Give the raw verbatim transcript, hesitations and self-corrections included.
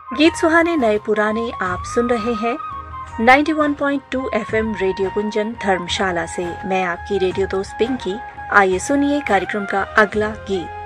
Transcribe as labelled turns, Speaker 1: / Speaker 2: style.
Speaker 1: गीत सुहाने नए पुराने आप सुन रहे हैं इक्यानवे पॉइंट दो एफएम रेडियो गुंजन धर्मशाला से। मैं आपकी रेडियो दोस्त पिंकी। आइए सुनिए कार्यक्रम का अगला गीत।